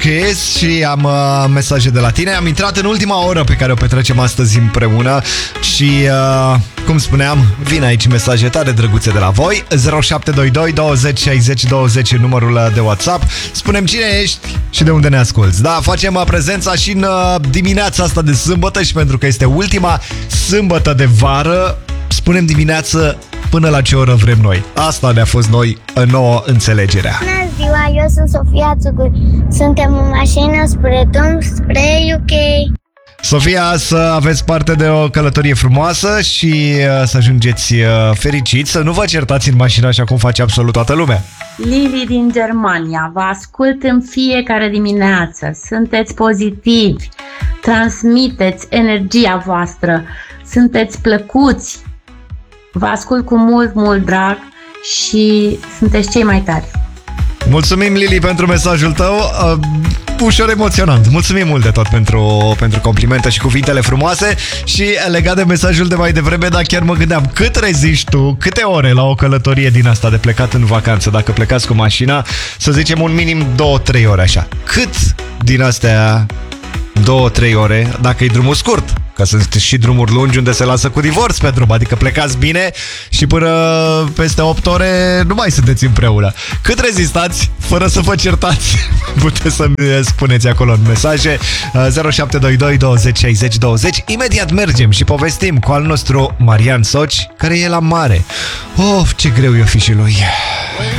Kiss și am mesaje de la tine. Am intrat în ultima oră pe care o petrecem astăzi împreună și, cum spuneam, vin aici mesaje tare drăguțe de la voi. 0722 20 60 20 numărul de WhatsApp. Spunem cine ești și de unde ne asculți. Da, facem prezența și în dimineața asta de sâmbătă și pentru că este ultima sâmbătă de vară, spunem dimineață până la ce oră vrem noi. Asta ne-a fost noi în nouă înțelegerea. Bună ziua, eu sunt Sofia Țugui. Suntem în mașină spre drum, spre UK. Sofia, să aveți parte de o călătorie frumoasă și să ajungeți fericiți, să nu vă certați în mașină așa cum face absolut toată lumea. Lili din Germania, vă ascult în fiecare dimineață, sunteți pozitivi, transmiteți energia voastră, sunteți plăcuți, vă ascult cu mult, mult drag și sunteți cei mai tari. Mulțumim, Lili, pentru mesajul tău, ușor emoționant. Mulțumim mult de tot pentru complimente și cuvintele frumoase. Și legat de mesajul de mai devreme, dar chiar mă gândeam, cât reziști tu, câte ore la o călătorie din asta de plecat în vacanță, dacă plecați cu mașina, să zicem un minim 2-3 ore așa. Cât din astea 2-3 ore, dacă e drumul scurt? Că sunt și drumuri lungi unde se lasă cu divorț pe drum, adică plecați bine și până peste 8 ore nu mai sunteți împreună. Cât rezistați fără să vă certați? Puteți să-mi spuneți acolo în mesaje. 0722 20 60 20. Imediat mergem și povestim cu al nostru Marian Soci, care e la mare. Of, ce greu e fi și lui.